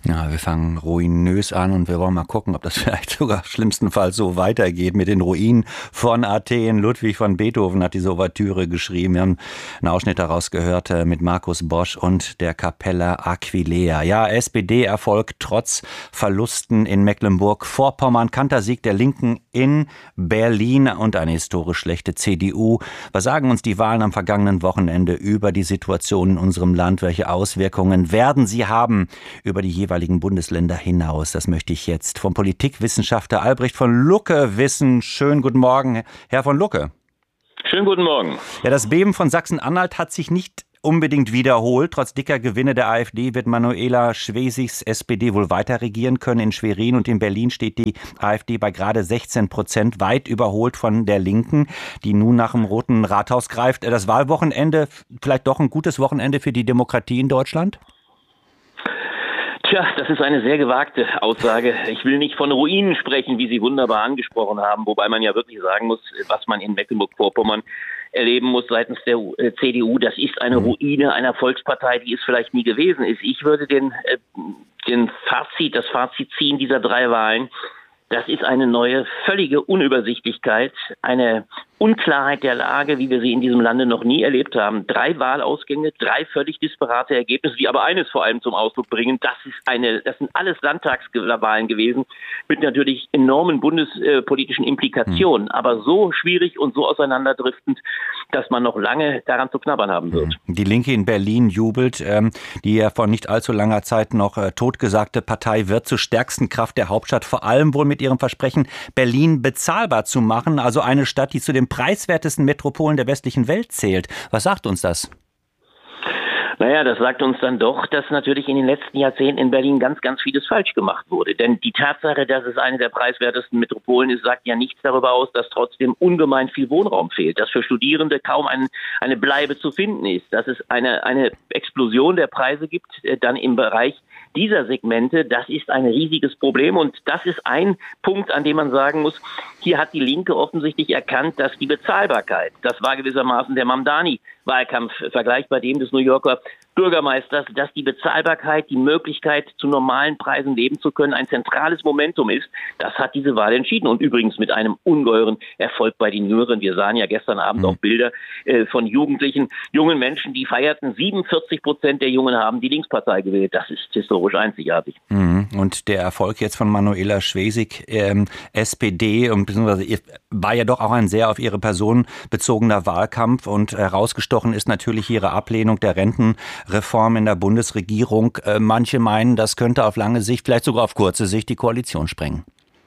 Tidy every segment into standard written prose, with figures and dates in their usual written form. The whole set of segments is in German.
Ja, wir fangen ruinös an und wir wollen mal gucken, ob das vielleicht sogar schlimmstenfalls so weitergeht mit den Ruinen von Athen. Ludwig von Beethoven hat diese Ouvertüre geschrieben. Wir haben einen Ausschnitt daraus gehört mit Markus Bosch und der Capella Aquileia. Ja, SPD-Erfolg trotz Verlusten in Mecklenburg-Vorpommern. Kantersieg der Linken in Berlin und eine historisch schlechte CDU. Was sagen uns die Wahlen am vergangenen Wochenende über die Situation in unserem Land? Welche Auswirkungen werden sie haben über die jeweiligen Bundesländer hinaus? Das möchte ich jetzt vom Politikwissenschaftler Albrecht von Lucke wissen. Schönen guten Morgen, Herr von Lucke. Schönen guten Morgen. Ja, das Beben von Sachsen-Anhalt hat sich nicht unbedingt wiederholt. Trotz dicker Gewinne der AfD wird Manuela Schwesigs SPD wohl weiter regieren können. In Schwerin und in Berlin steht die AfD bei gerade 16%, weit überholt von der Linken, die nun nach dem Roten Rathaus greift. Das Wahlwochenende, vielleicht doch ein gutes Wochenende für die Demokratie in Deutschland? Tja, das ist eine sehr gewagte Aussage. Ich will nicht von Ruinen sprechen, wie Sie wunderbar angesprochen haben, wobei man ja wirklich sagen muss, was man in Mecklenburg-Vorpommern erleben muss seitens der CDU, das ist eine Ruine einer Volkspartei, die es vielleicht nie gewesen ist. Ich würde das Fazit ziehen dieser 3 Wahlen. Das ist eine neue, völlige Unübersichtlichkeit, eine Unklarheit der Lage, wie wir sie in diesem Lande noch nie erlebt haben. 3 Wahlausgänge, 3 völlig disparate Ergebnisse, die aber eines vor allem zum Ausdruck bringen. Das sind alles Landtagswahlen gewesen, mit natürlich enormen bundespolitischen Implikationen, aber so schwierig und so auseinanderdriftend, dass man noch lange daran zu knabbern haben wird. Die Linke in Berlin jubelt, die ja vor nicht allzu langer Zeit noch totgesagte Partei wird zur stärksten Kraft der Hauptstadt, vor allem wohl mit ihrem Versprechen, Berlin bezahlbar zu machen, also eine Stadt, die zu den preiswertesten Metropolen der westlichen Welt zählt. Was sagt uns das? Naja, das sagt uns dann doch, dass natürlich in den letzten Jahrzehnten in Berlin ganz, ganz vieles falsch gemacht wurde. Denn die Tatsache, dass es eine der preiswertesten Metropolen ist, sagt ja nichts darüber aus, dass trotzdem ungemein viel Wohnraum fehlt, dass für Studierende kaum eine Bleibe zu finden ist, dass es eine Explosion der Preise gibt, dann im Bereich dieser Segmente. Das ist ein riesiges Problem und das ist ein Punkt, an dem man sagen muss, hier hat die Linke offensichtlich erkannt, dass die Bezahlbarkeit, das war gewissermaßen der Mamdani-Wahlkampf, vergleichbar dem des New Yorker Bürgermeisters, dass die Bezahlbarkeit, die Möglichkeit, zu normalen Preisen leben zu können, ein zentrales Momentum ist. Das hat diese Wahl entschieden und übrigens mit einem ungeheuren Erfolg bei den Jüngeren. Wir sahen ja gestern Abend auch Bilder von jungen Menschen, die feierten. 47% der Jungen haben die Linkspartei gewählt. Das ist historisch einzigartig. Und der Erfolg jetzt von Manuela Schwesig, SPD, beziehungsweise war ja doch auch ein sehr auf ihre Person bezogener Wahlkampf und herausgestochen ist natürlich ihre Ablehnung der Rentenreform in der Bundesregierung. Manche meinen, das könnte auf lange Sicht, vielleicht sogar auf kurze Sicht, die Koalition sprengen.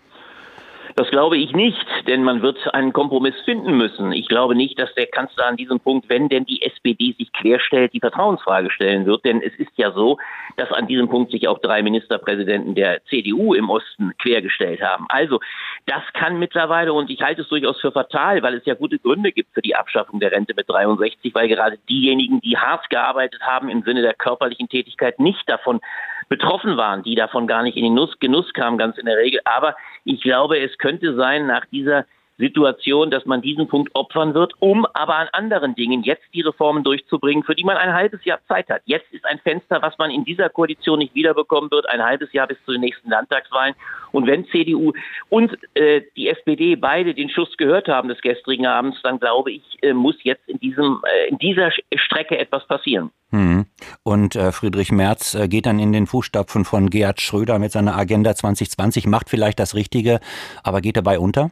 Das glaube ich nicht, denn man wird einen Kompromiss finden müssen. Ich glaube nicht, dass der Kanzler an diesem Punkt, wenn denn die SPD sich querstellt, die Vertrauensfrage stellen wird. Denn es ist ja so, dass an diesem Punkt sich auch 3 Ministerpräsidenten der CDU im Osten quergestellt haben. Also das kann mittlerweile, und ich halte es durchaus für fatal, weil es ja gute Gründe gibt für die Abschaffung der Rente mit 63, weil gerade diejenigen, die hart gearbeitet haben im Sinne der körperlichen Tätigkeit, nicht davon betroffen waren, die davon gar nicht in den Genuss kamen, ganz in der Regel. Aber ich glaube, es könnte sein, nach dieser Situation, dass man diesen Punkt opfern wird, um aber an anderen Dingen jetzt die Reformen durchzubringen, für die man ein halbes Jahr Zeit hat. Jetzt ist ein Fenster, was man in dieser Koalition nicht wiederbekommen wird, ein halbes Jahr bis zu den nächsten Landtagswahlen. Und wenn CDU und die SPD beide den Schuss gehört haben des gestrigen Abends, dann glaube ich, muss jetzt in dieser Strecke etwas passieren. Und Friedrich Merz geht dann in den Fußstapfen von Gerhard Schröder mit seiner Agenda 2020, macht vielleicht das Richtige, aber geht dabei unter?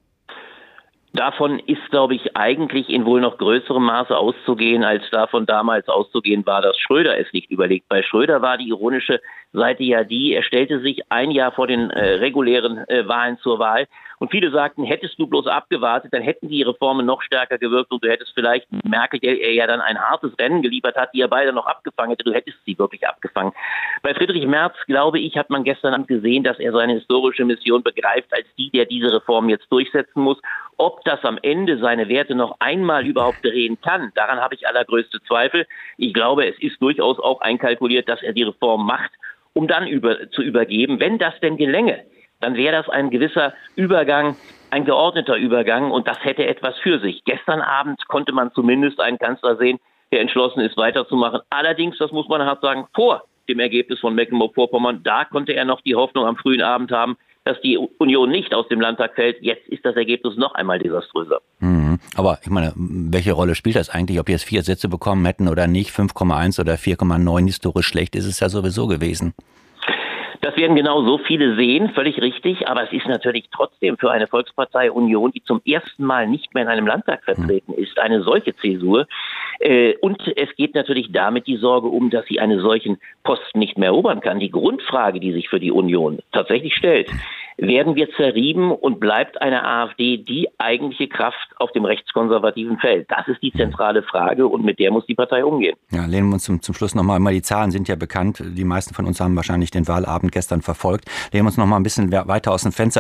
Davon ist, glaube ich, eigentlich in wohl noch größerem Maße auszugehen, als davon damals auszugehen war, dass Schröder es nicht überlegt. Bei Schröder war die ironische Seite ja die, er stellte sich ein Jahr vor den regulären Wahlen zur Wahl und viele sagten, hättest du bloß abgewartet, dann hätten die Reformen noch stärker gewirkt und du hättest vielleicht Merkel, der er ja dann ein hartes Rennen geliefert hat, die er beide noch abgefangen hätte, du hättest sie wirklich abgefangen. Bei Friedrich Merz, glaube ich, hat man gestern Abend gesehen, dass er seine historische Mission begreift als die, der diese Reform jetzt durchsetzen muss. Ob das am Ende seine Werte noch einmal überhaupt drehen kann, daran habe ich allergrößte Zweifel. Ich glaube, es ist durchaus auch einkalkuliert, dass er die Reform macht, um dann zu übergeben. Wenn das denn gelänge, dann wäre das ein gewisser Übergang, ein geordneter Übergang und das hätte etwas für sich. Gestern Abend konnte man zumindest einen Kanzler sehen, der entschlossen ist, weiterzumachen. Allerdings, das muss man hart sagen, vor dem Ergebnis von Mecklenburg-Vorpommern. Da konnte er noch die Hoffnung am frühen Abend haben, dass die Union nicht aus dem Landtag fällt. Jetzt ist das Ergebnis noch einmal desaströser. Aber ich meine, welche Rolle spielt das eigentlich, ob die jetzt 4 Sitze bekommen hätten oder nicht? 5,1 oder 4,9, historisch schlecht ist es ja sowieso gewesen. Das werden genau so viele sehen, völlig richtig. Aber es ist natürlich trotzdem für eine Volkspartei Union, die zum ersten Mal nicht mehr in einem Landtag vertreten ist, eine solche Zäsur. Und es geht natürlich damit die Sorge um, dass sie einen solchen Posten nicht mehr erobern kann. Die Grundfrage, die sich für die Union tatsächlich stellt: Werden wir zerrieben und bleibt eine AfD die eigentliche Kraft auf dem rechtskonservativen Feld? Das ist die zentrale Frage und mit der muss die Partei umgehen. Ja, lehnen wir uns zum Schluss nochmal, die Zahlen sind ja bekannt, die meisten von uns haben wahrscheinlich den Wahlabend gestern verfolgt, lehnen wir uns nochmal ein bisschen weiter aus dem Fenster.